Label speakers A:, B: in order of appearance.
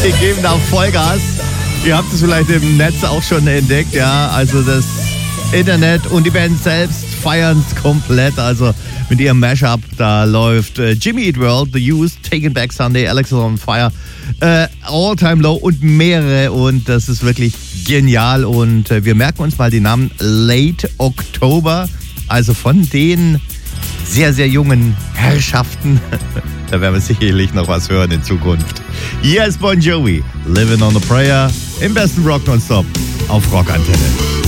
A: Die geben da Vollgas. Ihr habt es vielleicht im Netz auch schon entdeckt, ja. Also das Internet und die Band selbst feiern es komplett. Also mit ihrem Mashup, da läuft Jimmy Eat World, The Used, Taking Back Sunday, Alex is on Fire, All Time Low und mehrere. Und das ist wirklich genial. Und wir merken uns mal die Namen Late October, also von den sehr, sehr jungen Herrschaften. Da werden wir sicherlich noch was hören in Zukunft. Hier ist Bon Jovi, Living on a Prayer, im besten Rock nonstop auf Rockantenne.